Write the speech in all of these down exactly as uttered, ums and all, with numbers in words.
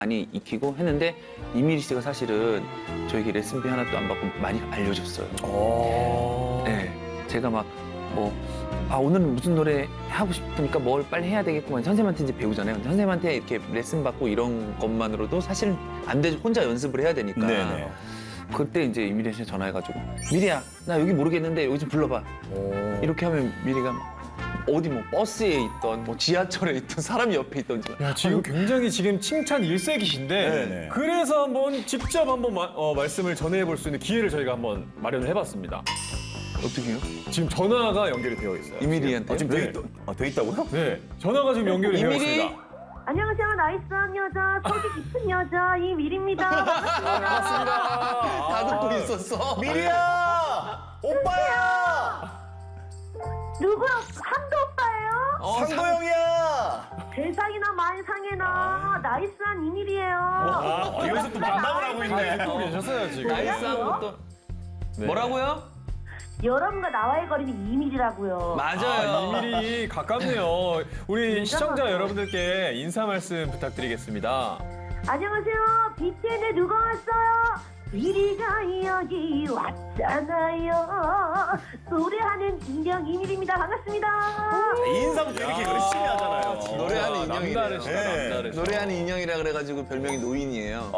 많이 익히고 했는데 이미리 씨가 사실은 저에게 레슨비 하나도 안 받고 많이 알려줬어요. 네, 제가 막 뭐 아 오늘은 무슨 노래 하고 싶으니까 뭘 빨리 해야 되겠구만 선생님한테 이제 배우잖아요. 근데 선생님한테 이렇게 레슨 받고 이런 것만으로도 사실 안 되죠. 혼자 연습을 해야 되니까. 네네. 그때 이제 이미리 씨한테 전화해가지고 미리야 나 여기 모르겠는데 여기 좀 불러봐. 오. 이렇게 하면 미리가 어디 뭐 버스에 있던 뭐 지하철에 있던 사람이 옆에 있던지. 야, 지금 굉장히 지금 칭찬 일색이신데 네네. 그래서 한번 직접 한번 마, 어, 말씀을 전해볼 수 있는 기회를 저희가 한번 마련을 해봤습니다. 어떻게요? 지금 전화가 연결이 되어 있어요. 이미리한테? 아, 지금 네. 돼, 있, 아, 돼 있다고요? 네, 전화가 지금 연결이 되어 있습니다. 안녕하세요. 나이스한 여자, 속이 깊은 여자 이미리입니다. 반갑습니다. 반갑습니다. 다 듣고 있었어. 미리야! 오빠야! 누구야? 상도 오빠예요? 어, 상도 형이야! 세상이나 만상이나 아. 나이스한 이미리예요. 아, 여기서 또 만남을 하고 있네. 듣고 계셨어요, 지금. 나이스한 것도. 네. 뭐라고요? 여러분과 나와의 거리는 이미리라고요. 맞아요. 아, 이미리 가깝네요. 우리 진짜 시청자 가까워. 여러분들께 인사 말씀 부탁드리겠습니다. 안녕하세요. 비티엔에 누가 왔어요? 미리가 여기 왔잖아요. 노래하는 인형 이미리입니다. 반갑습니다. 인사부터 이렇게 열심히 하잖아요. 노래하는 인형이래요. 남다르시다, 네. 남다르시다. 노래하는 인형이라 그래가지고 별명이 노인이에요.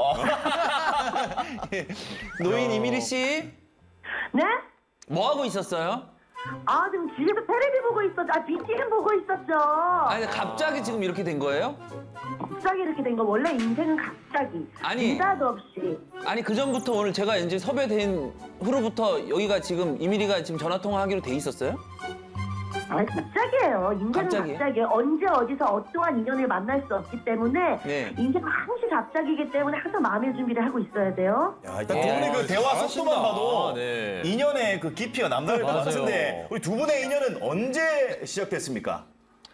예. 노인 이미리 씨, 네? 뭐 하고 있었어요? 아, 지금 집에서 테레비 보고 있었죠. 아, 비티엔 보고 있었죠. 아니 갑자기 지금 이렇게 된 거예요? 갑자기 이렇게 된 거. 원래 인생은 갑자기. 아니. 느닷 없이. 아니 그 전부터 오늘 제가 이제 섭외된 후로부터 여기가 지금 이미리가 지금 전화 통화하기로 돼 있었어요? 아, 갑자기예요. 인생은 갑자기요? 갑자기예요. 언제 어디서 어떠한 인연을 만날 수 없기 때문에 네. 인생은 항상 갑자기이기 때문에 항상 마음의 준비를 하고 있어야 돼요. 야, 일단 두 분의 그 대화 잘하신다. 속도만 봐도 아, 네. 인연의 그 깊이가 남다를 것 맞아요. 같은데 우리 두 분의 인연은 언제 시작됐습니까?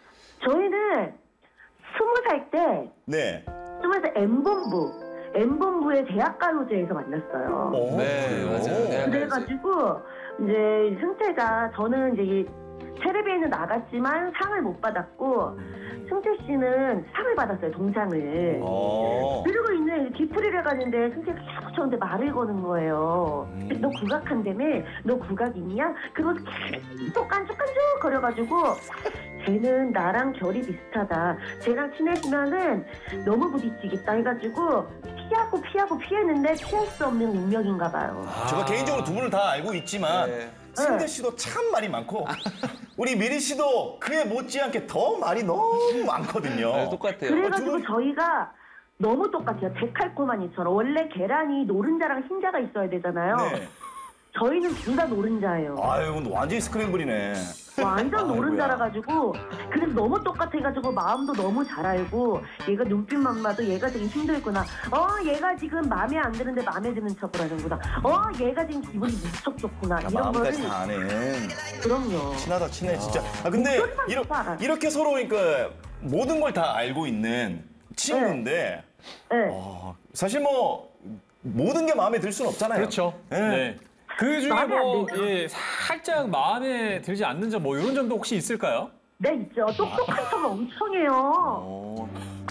저희는 스무 살 때, 네. 스무 살 때 M본부, M본부의 대학가요제에서 만났어요. 오, 네, 그래요? 맞아요. 네. 그래가지고 이제 승태가 저는 이제 텔레비에는 나갔지만 상을 못 받았고 승태 씨는 상을 받았어요. 동상을. 어. 그러고 있는 뒤풀이를 가는데 승태가 계속 저한테 말을 거는 거예요. 음. 너 국악한다며? 너 국악 있냐? 그거 계속 깐죽깐죽 거려가지고 쟤는 나랑 결이 비슷하다. 쟤랑 친해지면은 너무 부딪히겠다 해가지고 피하고 피하고 피했는데 피할 수 없는 운명인가 봐요. 제가 개인적으로 두 분을 다 알고 있지만 네. 승대 씨도 참 말이 많고 우리 미리 씨도 그에 못지않게 더 말이 너무 많거든요. 네, 똑같아요. 그래가지고 어, 두 분- 저희가 너무 똑같아요. 데칼코마니처럼. 원래 계란이 노른자랑 흰자가 있어야 되잖아요. 네. 저희는 둘 다 노른자예요. 아유, 근데 완전히 스크램블이네. 완전 아이고야. 노른자라 가지고 그래서 너무 똑같아가지고 마음도 너무 잘 알고 얘가 눈빛만 봐도 얘가 되게 힘들구나. 어 얘가 지금 마음에 안 드는데 마음에 드는 척을 하는구나. 어 얘가 지금 기분이 무척 좋구나. 야, 이런 거를 마음까지 다 아는. 그럼요. 친하다 친해 진짜. 아 근데 목소리만 이러, 듣고 알아요. 이렇게 서로 그러니까 모든 걸 다 알고 있는 친구인데 네. 어, 사실 뭐 모든 게 마음에 들 수는 없잖아요. 그렇죠. 네. 네. 그 중에 마음에 안 뭐 들죠. 예, 살짝 마음에 들지 않는 점 뭐 이런 점도 혹시 있을까요? 네 있죠. 똑똑한 척을 엄청 해요. 어,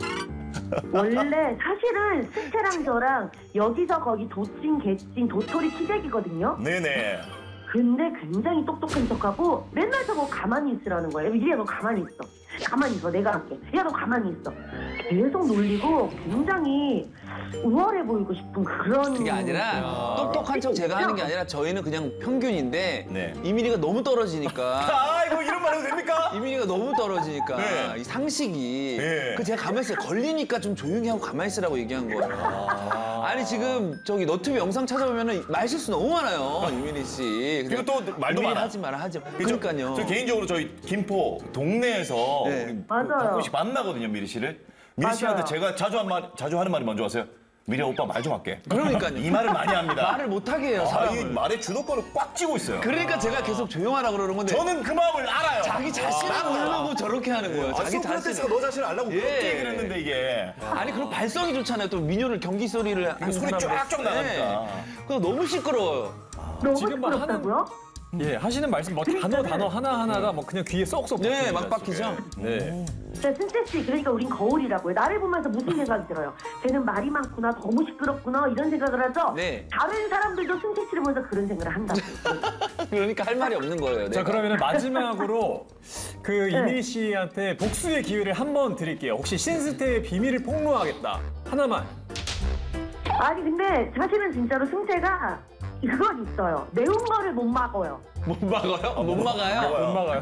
원래 사실은 승태랑 저랑 여기서 거기 도찐 개찐 도토리 키재기거든요. 네네. 근데 굉장히 똑똑한 척하고 맨날 저거 가만히 있으라는 거예요. 이리야 너 가만히 있어. 가만히 있어. 내가 할게. 야 너 가만히 있어. 계속 놀리고 굉장히 우월해 보이고 싶은 그런. 그게 아니라 똑똑한 척 제가 하는 게 아니라 저희는 그냥 평균인데 네. 이민이가 너무 떨어지니까 아 이거 이런 말 해도 됩니까? 이민이가 너무 떨어지니까 네. 이 상식이 네. 그 제가 가만히 있어요. 걸리니까 좀 조용히 하고 가만히 있으라고 얘기한 거예요. 아니 지금 저기 너튜브 영상 찾아보면은 말실수 너무 많아요. 이민희 씨. 그리고 또 말도 이민희 많아. 하지 마라 하지 마. 그죠? 그러니까요. 저 개인적으로 저희 김포 동네에서 네. 우리 맞아요. 가끔씩 만나거든요, 미리 씨를. 미리 씨한테 맞아요. 제가 자주 한 말, 자주 하는 말이 뭔지 아세요? 미리 오빠 말 좀 할게. 그러니까요. 이 말을 많이 합니다. 말을 못하게 해요 아, 이 사람을. 말의 주도권을 꽉 쥐고 있어요. 그러니까 제가 계속 조용하라 그러는 건데 저는 그 마음을 알아요. 자기 자신을 모르고 저렇게 하는 거예요. 아, 자기 소크라테스가 자신. 너 자신을 알라고 예. 그렇게 얘기를 했는데 이게. 아니 그럼 발성이 좋잖아요. 또 민요를 경기 소리를 하는 소리 사람으로서. 쫙쫙 나가니까. 네. 그거 너무 시끄러워요. 너무 지금 뭐 하는- 시끄럽다고요? 예, 하시는 말씀 뭐 단어 단어 하나 하나가 뭐 그냥 귀에 쏙쏙. 네, 박힙니다, 막 박히죠? 지금. 네. 자, 승태 씨, 그러니까 우린 거울이라고요. 나를 보면서 무슨 생각이 들어요? 쟤는 말이 많구나, 너무 시끄럽구나 이런 생각을 하죠. 네. 다른 사람들도 승태 씨를 보면서 그런 생각을 한다고. 그러니까 할 말이 없는 거예요. 자, 내가. 그러면 마지막으로 그 네. 이민희 씨한테 복수의 기회를 한 번 드릴게요. 혹시 신스테의 비밀을 폭로하겠다. 하나만. 아니 근데 사실은 진짜로 승태가 이건 있어요. 매운 거를 못 먹어요. 못 막아요? 못 막아요? 못 막아요.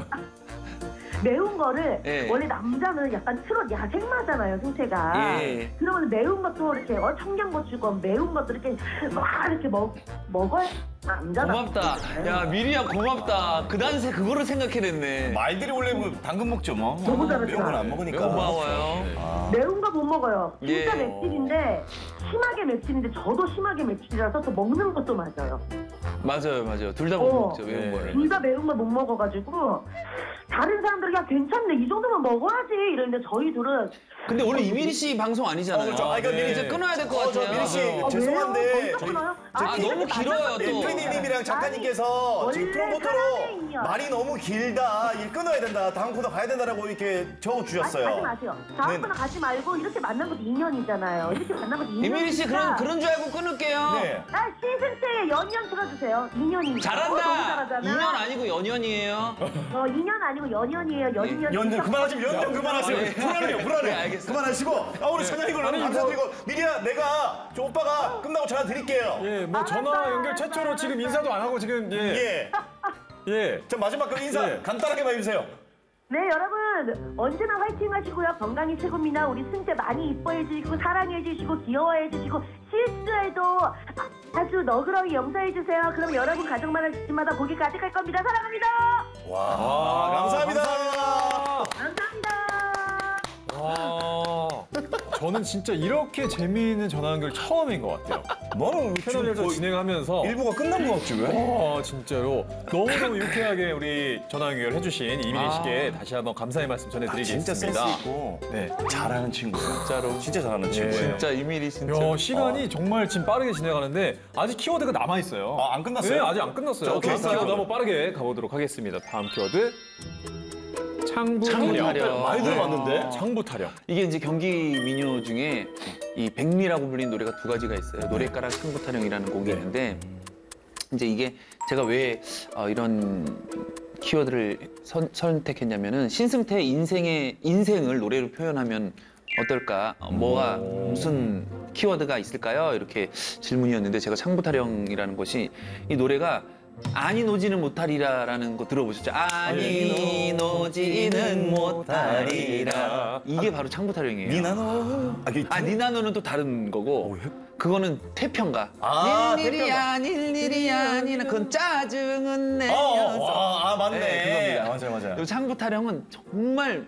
매운 거를 예. 원래 남자는 약간 트롯 야생마잖아요, 승태가. 예. 그러면 매운 것도 이렇게 어, 청양고추고 매운 것도 이렇게 막 이렇게 먹 먹어야 남자다. 고맙다. 야, 미리야 고맙다. 그 단세 그거를 생각해냈네. 말들이 원래 뭐 당근 먹죠 뭐. 너무 잘하시네. 매운 건 안 먹으니까. 고마워요. 매운 거 못 먹어요. 진짜 예. 맵찔인데 심하게 맵찔인데 저도 심하게 맵찔이라서 또 먹는 것도 맞아요. 맞아요, 맞아요. 둘 다 못 어. 먹죠, 매운 네. 거를. 둘 다 매운 걸 못 먹어가지고 다른 사람들이 야 괜찮네 이 정도면 먹어야지 이러는데 저희 둘은 근데 원래 이민희 씨 방송 아니잖아요. 어, 그렇죠. 아, 그러니까 미리 이제 끊어야 될 것 어, 저 같아요. 미리 씨 아, 죄송한데 왜요? 저희 끊어요? 아, 아니, 너무 이렇게 길어요, 만나서 또. 피디님이랑 작가님께서 아니, 지금 원래 프로모터로 사랑해요. 말이 너무 길다, 일 끊어야 된다, 다음 코너 가야 된다라고 이렇게 적어 아니, 가지 주셨어요. 마세요. 다음 네. 번은 가지 말고 이렇게 만난 것도 인연이잖아요. 이렇게 만난 것도 인연이니까. 이민희 씨 그런 그런 줄 알고 끊을게요. 네. 아, 시즌 연연 틀어주세요. 인연이니까. 어, 너무 잘한다. 잘하잖아. 인연 아니고 연연이에요. 어, 인연 아니고 연연이에요. 연연. 연연 그만하시면 연연 그만하세요. 네. 불안해요, 불안해. 네, 알겠어요. 그만하시고. 아 우리 천양 이걸 너무 감사드리고 미리야 내가 저 오빠가 끝나고 전화 드릴게요. 예, 뭐 전화 연결 최초로 지금 인사도 안 하고 지금 예. 예. 예. 저 마지막 그 인사 예. 간단하게만 해주세요. 네, 여러분 언제나 화이팅 하시고요. 건강이 최고입니다. 우리 승재 많이 이뻐해 주시고 사랑해 주시고 귀여워해 주시고 실수해도 아주 너그러이 용서해 주세요. 그럼 여러분 가족 만날 집마다 고기 가득할 겁니다. 사랑합니다. 와, 아, 감사합니다. 감사합니다. 와. 저는 진짜 이렇게 재미있는 전화 연결 처음인 것 같아요. 너는 채널에서 진행하면서 일부가 끝난 것 같지 왜? 와, 진짜로 너무너무 유쾌하게 우리 전화 연결 해주신 이민희 아. 씨께 다시 한번 감사의 말씀 아, 전해드리겠습니다. 진짜 센스 있고 네. 잘하는 친구예요. 진짜로. 진짜 잘하는 친구예요. 진짜 이민희 진짜. 야, 시간이 정말 지금 빠르게 지나가는데 아직 키워드가 남아 있어요. 아, 안 끝났어요? 네, 아직 안 끝났어요. 자, 오케이. 다음 키워드 한번 빠르게 가보도록 하겠습니다. 다음 키워드 창부 창부 타령. 타령. 많이 들어봤는데? 창부 타령. 이게 이제 경기 민요 중에 이 백미라고 불리는 노래가 두 가지가 있어요. 노래가락 창부타령이라는 곡이 있는데 이제 이게 제가 왜 어, 이런 키워드를 선, 선택했냐면은 신승태의 인생의 인생을 노래로 표현하면 어떨까? 어, 뭐가 무슨 키워드가 있을까요? 이렇게 질문이었는데 제가 창부타령이라는 것이 이 노래가 아니 노지는 못하리라라는 거 들어보셨죠? 아니 노지는 못하리라. 이게 바로 창부타령이에요. 니나노. 아, 그, 아 니나노는 또 다른 거고 그거는 태평가. 아, 일일이야 일일이야 니나 그건 짜증은 어, 어, 내면서. 아, 아, 맞네. 네, 그겁니다. 맞아요, 맞아요. 이 창부타령은 정말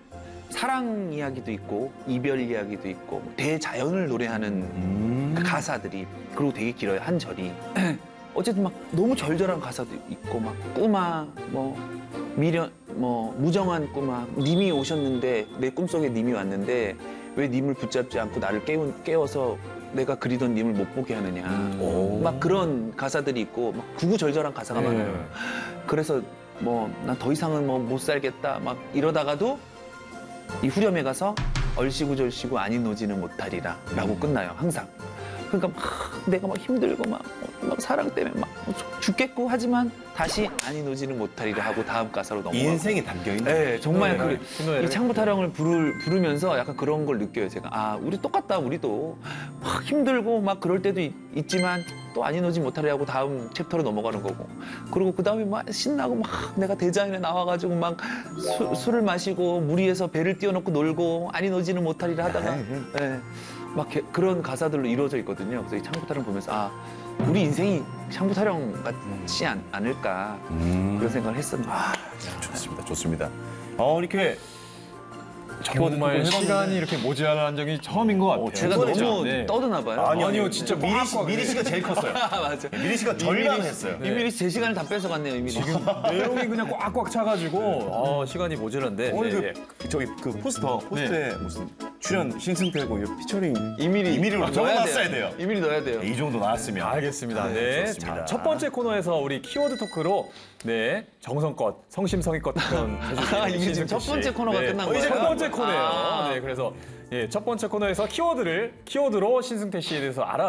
사랑 이야기도 있고 이별 이야기도 있고 대자연을 노래하는 음. 그 가사들이 그리고 되게 길어요 한 절이. 어쨌든 막 너무 절절한 가사도 있고 막 꿈아 뭐 미련 뭐 무정한 꿈아 님이 오셨는데 내 꿈속에 님이 왔는데 왜 님을 붙잡지 않고 나를 깨우, 깨워서 내가 그리던 님을 못 보게 하느냐. 오. 막 그런 가사들이 있고 막 구구절절한 가사가 네. 많아요. 그래서 뭐 난 더 이상은 뭐 못 살겠다 막 이러다가도 이 후렴에 가서 얼씨구 절씨구 아닌 노지는 못하리라 라고 끝나요 항상. 그러니까 막 내가 막 힘들고 막, 막 사랑 때문에 막 죽겠고 하지만 다시 아니 노지는 못하리라 하고 다음 가사로 넘어가고. 인생이 담겨있는. 네, 정말 네, 그, 그 노래를. 이 창부타령을 부를, 부르면서 약간 그런 걸 느껴요, 제가. 아, 우리 똑같다, 우리도. 막 힘들고 막 그럴 때도 있, 있지만 또 아니 노지 못하리 하고 다음 챕터로 넘어가는 거고. 그리고 그 다음에 막 신나고 막 내가 대자연에 나와가지고 막 수, 술을 마시고 무리해서 배를 띄워놓고 놀고 아니 노지는 못하리라 하다가. 네, 막 게, 그런 가사들로 이루어져 있거든요. 그래서 이 창부타령 보면서 아, 우리 인생이 창부타령 같지 않, 않을까 그런 생각을 했었는데. 아, 좋습니다, 좋습니다. 어, 이렇게 정말 시간이 이렇게 모자란 적이 처음인 것 같아요. 제가 그거죠. 너무 네. 떠드나 봐요. 아니요, 아니요, 진짜 미리, 씨, 꽉꽉 미리 씨가 제일 컸어요. 아, 맞아. 미리 씨가 절반 했어요. 이민희 씨 제 시간을 다 뺏어갔네요, 이민희 씨. 내용이 그냥 꽉꽉 차가지고 어, 시간이 모자란데. 오늘 예, 예. 그 저기 그 포스터 포스터에 무슨 출연 신승태고 이거 피처링 이미리 이미리로 넣어야 적어놨어야 돼요. 이미리 넣어야 돼요. 이 정도 나왔으면. 알겠습니다. 네, 네. 좋습니다. 자, 첫 번째 코너에서 우리 키워드 토크로 네 정성껏 성심성의껏 그런 아, 이게 지금 첫 번째 코너가 끝난 네, 첫 거예요? 번째 코너예요. 아. 네, 그래서 예, 첫 번째 코너에서 키워드를 키워드로 신승태 씨에 대해서 알아.